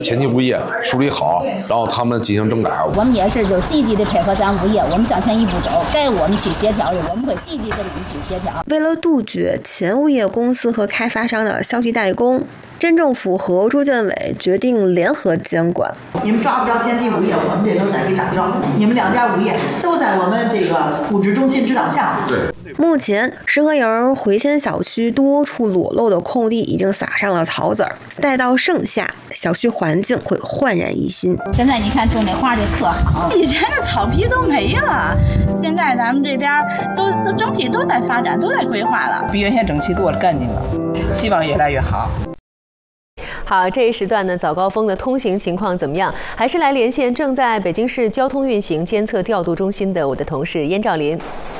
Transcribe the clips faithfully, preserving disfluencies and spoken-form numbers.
前期物业梳理好，然后他们进行整改。 我们也是就积极的配合咱物业，我们向前一步走，该我们去协调的，我们会积极的跟你们去协调。 为了杜绝前物业公司和开发商的消极怠工，镇政府和住建委决定联合监管。 你们抓不着前期物业，我们这都在给找着。你们两家物业都在我们这个物质中心指导下。 对。 目前，石河营回迁小区多处裸露的空地已经撒上了草籽儿，待到盛夏，小区环境会焕然一新。 现在你看种的花就特好， 以前的草皮都没了，现在咱们这边都都整体都在发展，都在规划了， 比原先整齐多了，干净了，希望越来越好。 好，这一时段呢，早高峰的通行情况怎么样？还是来连线正在北京市交通运行监测调度中心的我的同事燕兆林。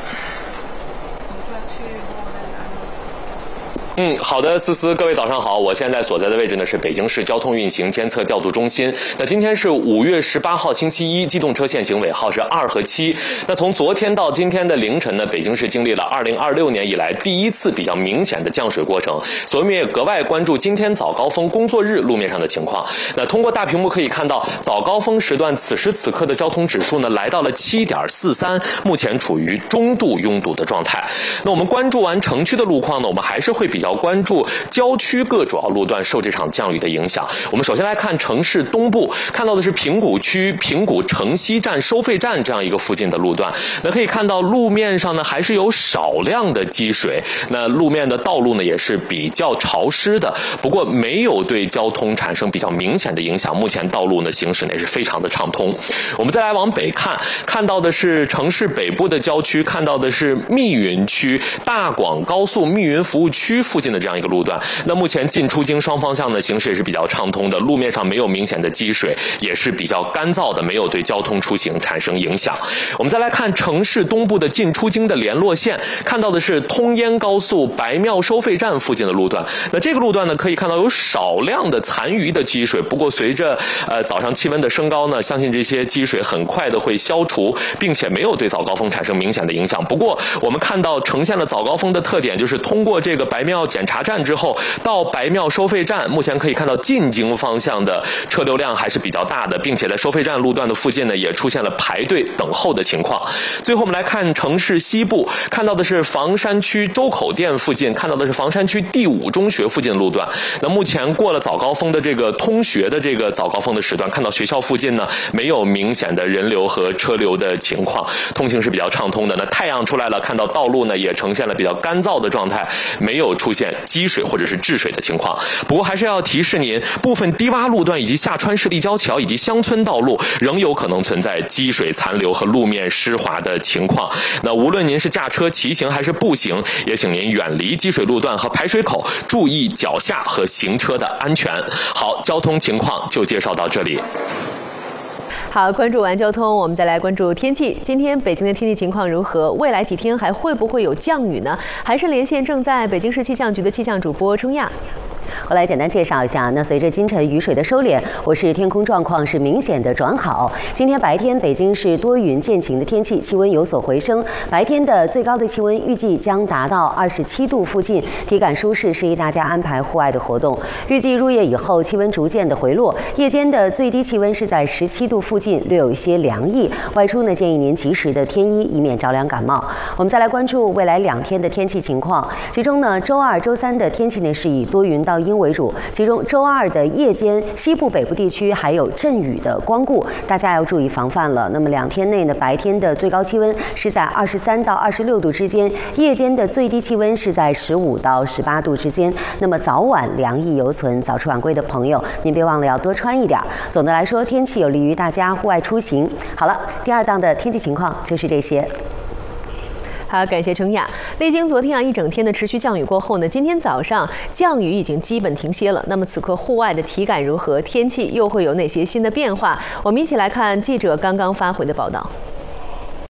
嗯，好的，思思，各位早上好，我现在所在的位置呢是北京市交通运行监测调度中心。那今天是五月十八号星期一，机动车限行尾号是二和七。那从昨天到今天的凌晨呢，北京市经历了二零二六年以来第一次比较明显的降水过程，所以我们也格外关注今天早高峰工作日路面上的情况。那通过大屏幕可以看到，早高峰时段此时此刻的交通指数呢来到了 七点四三， 目前处于中度拥堵的状态。那我们关注完城区的路况呢，我们还是会比较关注郊区各主要路段受这场降雨的影响。我们首先来看城市东部，看到的是平谷区平谷城西站收费站这样一个附近的路段。那可以看到路面上呢还是有少量的积水，那路面的道路呢也是比较潮湿的，不过没有对交通产生比较明显的影响。目前道路呢行驶呢是非常的畅通。我们再来往北看，看到的是城市北部的郊区，看到的是密云区大广高速密云服务区附近的这样一个路段。那目前进出京双方向的行驶也是比较畅通的，路面上没有明显的积水，也是比较干燥的，没有对交通出行产生影响。我们再来看城市东部的进出京的联络线，看到的是通燕高速白庙收费站附近的路段。那这个路段呢，可以看到有少量的残余的积水，不过随着呃早上气温的升高呢，相信这些积水很快的会消除，并且没有对早高峰产生明显的影响。不过我们看到呈现了早高峰的特点，就是通过这个白庙检查站之后到白庙收费站，目前可以看到进京方向的车流量还是比较大的，并且在收费站路段的附近呢也出现了排队等候的情况。最后我们来看城市西部，看到的是房山区周口店附近，看到的是房山区第五中学附近的路段。那目前过了早高峰的这个通学的这个早高峰的时段，看到学校附近呢没有明显的人流和车流的情况，通行是比较畅通的。那太阳出来了，看到道路呢也呈现了比较干燥的状态，没有出现积水或者是治水的情况。不过还是要提示您，部分低洼路段以及下川市立交桥以及乡村道路仍有可能存在积水残留和路面湿滑的情况。那无论您是驾车、骑行还是步行，也请您远离积水路段和排水口，注意脚下和行车的安全。好，交通情况就介绍到这里。 好，关注完交通，我们再来关注天气。今天北京的天气情况如何？未来几天还会不会有降雨呢？还是连线正在北京市气象局的气象主播钟亚。 我来简单介绍一下，那随着今晨雨水的收敛，我市天空状况是明显的转好。今天白天北京是多云见晴的天气，气温有所回升，白天的最高的气温预计将达到二十七度附近，体感舒适，适宜大家安排户外的活动。预计入夜以后气温逐渐的回落，夜间的最低气温是在十七度附近，略有一些凉意。外出呢，建议您及时的添衣，以免着凉感冒。我们再来关注未来两天的天气情况，其中呢，周二、周三的天气呢是以多云到阴为主，其中周二的夜间西部北部地区还有阵雨的光顾，大家要注意防范了。那么两天内呢，白天的最高气温是在二十三到二十六度之间，夜间的最低气温是在十五到十八度之间。那么早晚凉意犹存，早出晚归的朋友，您别忘了要多穿一点。总的来说，天气有利于大家户外出行。好了，第二档的天气情况就是这些。 好，感谢程雅。历经昨天啊一整天的持续降雨过后呢，今天早上降雨已经基本停歇了。那么此刻户外的体感如何？天气又会有哪些新的变化？我们一起来看记者刚刚发回的报道。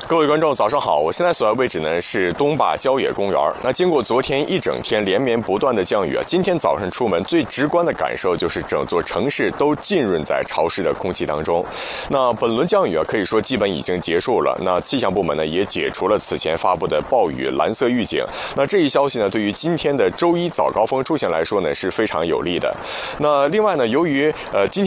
各位观众，早上好！我现在所在位置呢是东坝郊野公园。那经过昨天一整天连绵不断的降雨啊，今天早上出门最直观的感受就是整座城市都浸润在潮湿的空气当中。那本轮降雨啊，可以说基本已经结束了。那气象部门呢也解除了此前发布的暴雨蓝色预警。那这一消息呢，对于今天的周一早高峰出行来说呢是非常有利的。那另外呢，由于呃今天